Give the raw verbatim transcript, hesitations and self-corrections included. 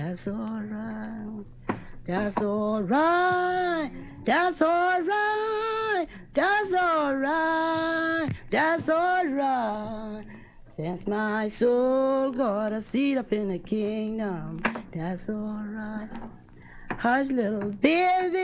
That's alright. That's alright. That's alright. That's alright. That's alright. Since my soul got a seat up in the kingdom, that's alright. Hush, little baby.